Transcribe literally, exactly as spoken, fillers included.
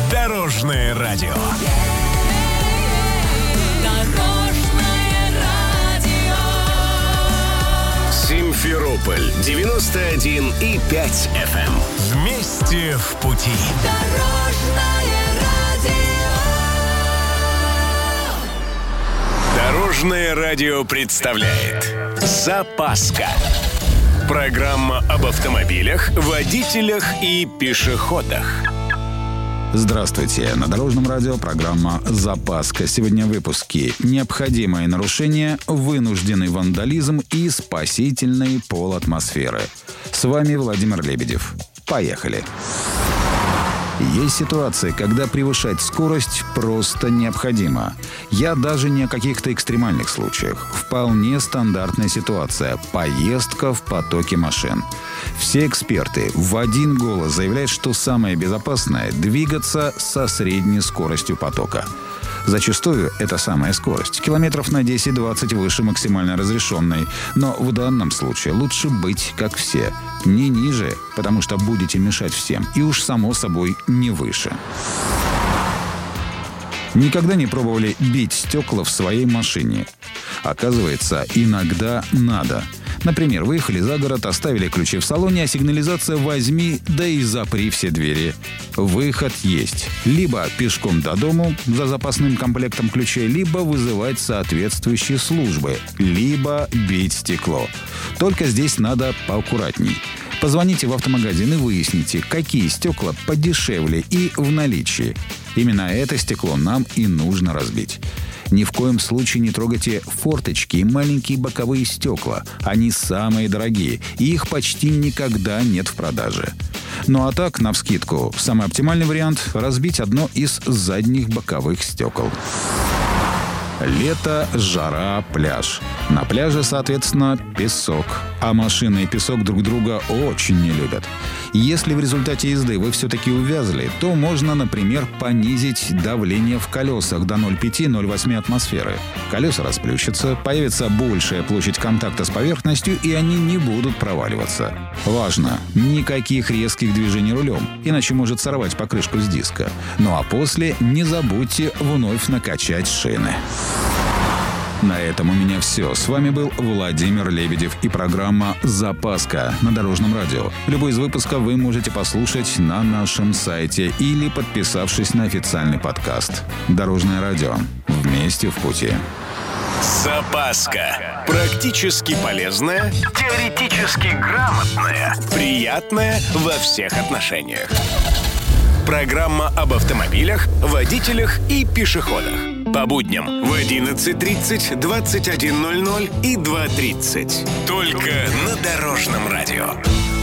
Дорожное радио. Дорожное радио. Симферополь девяносто один и пять эф эм. Вместе в пути. Дорожное радио. Дорожное радио представляет «Запаска». Программа об автомобилях, водителях и пешеходах. Здравствуйте. На Дорожном радио программа «Запаска». Сегодня в выпуске: необходимое нарушение, вынужденный вандализм и спасительный пол атмосферы. С вами Владимир Лебедев. Поехали. Есть ситуации, когда превышать скорость просто необходимо. Я даже не о каких-то экстремальных случаях. Вполне стандартная ситуация – поездка в потоке машин. Все эксперты в один голос заявляют, что самое безопасное – двигаться со средней скоростью потока. Зачастую это самая скорость. Километров на десять-двадцать выше максимально разрешенной. Но в данном случае лучше быть как все. Не ниже, потому что будете мешать всем. И уж само собой не выше. Никогда не пробовали бить стекла в своей машине? Оказывается, иногда надо. Например, выехали за город, оставили ключи в салоне, а сигнализация «возьми, да и запри все двери». Выход есть. Либо пешком до дому за запасным комплектом ключей, либо вызывать соответствующие службы, либо бить стекло. Только здесь надо поаккуратней. Позвоните в автомагазин и выясните, какие стекла подешевле и в наличии. Именно это стекло нам и нужно разбить. Ни в коем случае не трогайте форточки и маленькие боковые стекла. Они самые дорогие, и их почти никогда нет в продаже. Ну а так, навскидку, самый оптимальный вариант – разбить одно из задних боковых стекол. Лето, жара, пляж. На пляже, соответственно, песок. А машины и песок друг друга очень не любят. Если в результате езды вы все-таки увязли, то можно, например, понизить давление в колесах до ноль целых пять - ноль целых восемь атмосферы. Колеса расплющатся, появится большая площадь контакта с поверхностью, и они не будут проваливаться. Важно! Никаких резких движений рулем, иначе может сорвать покрышку с диска. Ну а после не забудьте вновь накачать шины. На этом у меня все. С вами был Владимир Лебедев и программа «Запаска» на Дорожном радио. Любой из выпусков вы можете послушать на нашем сайте или подписавшись на официальный подкаст. Дорожное радио. Вместе в пути. «Запаска». Практически полезная, теоретически грамотная, приятная во всех отношениях. Программа об автомобилях, водителях и пешеходах. По будням в одиннадцать тридцать, двадцать один ноль ноль и два тридцать. Только на Дорожном радио.